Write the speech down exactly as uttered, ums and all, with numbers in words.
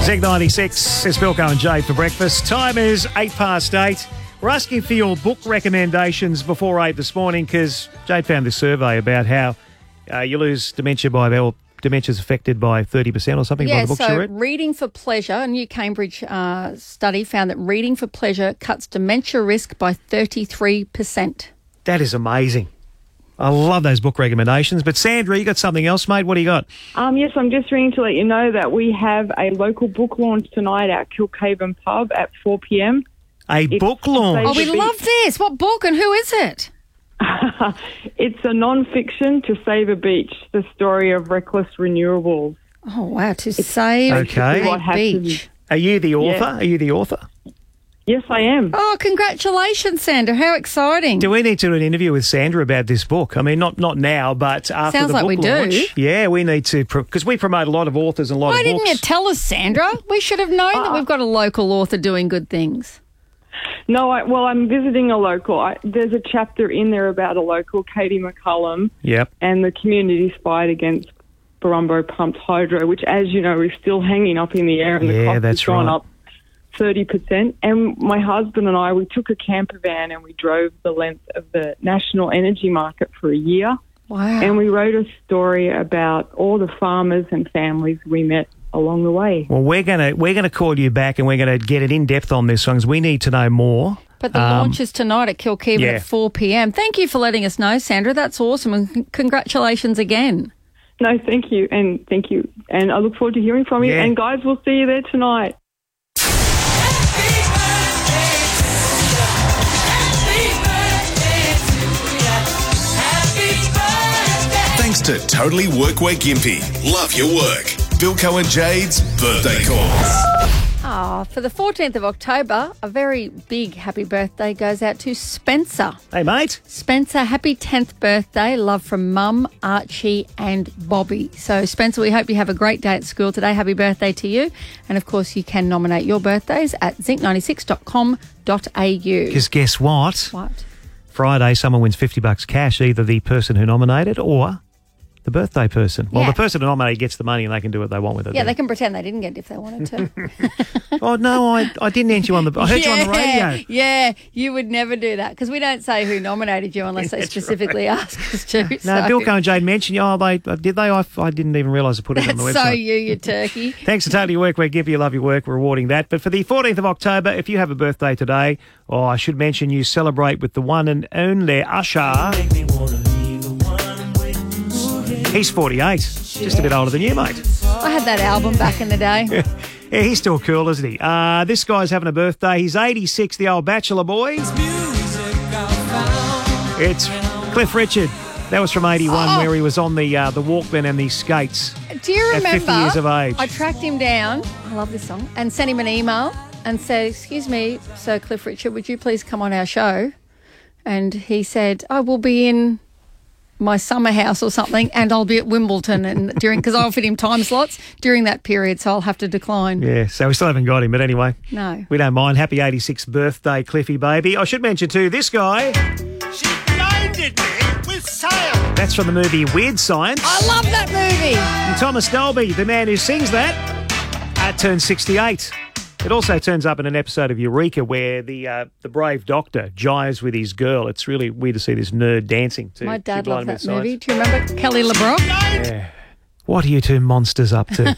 Zig ninety-six, it's Bilko and Jade for breakfast. Time is eight past eight. We're asking for your book recommendations before eight this morning because Jade found this survey about how uh, you lose dementia by about dementia's affected by thirty percent or something yeah, by the books so you read. Reading for Pleasure, a new Cambridge uh, study found that reading for pleasure cuts dementia risk by thirty-three percent. That is amazing. I love those book recommendations. But Sandra, you got something else, mate? What do you got? Um, yes, I'm just ringing to let you know that we have a local book launch tonight at Kilcaven Pub at four p.m. A It's book launch? Oh, we Beach. love this. What book and who is it? It's a non-fiction, To Save a Beach, the story of reckless renewables. Oh, wow, to save Okay. What a happens- beach. Are you the author? Yeah. Are you the author? Yes, I am. Oh, congratulations, Sandra. How exciting. Do we need to do an interview with Sandra about this book? I mean, not not now, but after Sounds the like book we do. launch. Yeah, we need to, because we promote a lot of authors and a lot Why of didn't books. you tell us, Sandra? We should have known that Uh, we've got a local author doing good things. No, I, well, I'm visiting a local. I, there's a chapter in there about a local, Katie McCullum, Yep. and the community's fight against Barumbo pumped hydro, which, as you know, is still hanging up in the air, and the Yeah, cost that's has gone right. up thirty percent. And my husband and I, we took a camper van and we drove the length of the national energy market for a year. Wow. And we wrote a story about all the farmers and families we met along the way. Well, we're gonna we're gonna call you back and we're gonna get it in depth on this one because we need to know more. But the Um, launch is tonight at Kilcaven yeah. at four p.m. Thank you for letting us know, Sandra. That's awesome. And c- congratulations again. No, thank you, and thank you. And I look forward to hearing from you. Yeah. And guys, we'll see you there tonight. Thanks to Totally Workwear Gympie. Love your work. Bilko and Jade's birthday calls. Ah, for the fourteenth of October, a very big happy birthday goes out to Spencer. Hey, mate. Spencer, happy tenth birthday. Love from Mum, Archie and Bobby. So, Spencer, we hope you have a great day at school today. Happy birthday to you. And, of course, you can nominate your birthdays at zinc ninety-six dot com dot a u. Because guess what? What? Friday, someone wins fifty bucks cash, either the person who nominated or the birthday person. Well, Yeah. the person who nominated gets the money and they can do what they want with it. Yeah, then. they can pretend they didn't get it if they wanted to. Oh, no, I, I didn't answer you on the... I heard you on the radio. Yeah, you would never do that because we don't say who nominated you unless they That's specifically ask us to. No, so. Bilko and Jade mentioned you. Oh, they did they? I, I didn't even realise I put it on the That's website. so you, you turkey. Thanks to Totally Workwear Gympie. You love your work. We're rewarding that. But for the fourteenth of October, if you have a birthday today, oh, I should mention you celebrate with the one and only Usher. He's forty-eight. Just a bit older than you, mate. I had that album back in the day. Yeah, he's still cool, isn't he? Uh, this guy's having a birthday. He's eighty-six, the old bachelor boy. It's Cliff Richard. That was from eighty-one, Oh. where he was on the uh, the Walkman and the skates. Do you At remember? fifty years of age. I tracked him down. I love this song. And sent him an email and said, "Excuse me, Sir Cliff Richard, would you please come on our show?" And he said, "I will be in my summer house or something, and I'll be at Wimbledon and during because I offered him time slots during that period, so I'll have to decline." Yeah, so we still haven't got him, but anyway. No. We don't mind. Happy eighty-sixth birthday, Cliffy baby. I should mention too, this guy, She blinded me with science. that's from the movie Weird Science. I love that movie. And Thomas Dolby, the man who sings that, uh, turns sixty-eight. It also turns up in an episode of Eureka where the uh, the brave doctor jives with his girl. It's really weird to see this nerd dancing too. My She dad blinded loved me that with movie. science. Do you remember Kelly LeBrock? Yeah. What are you two monsters up to?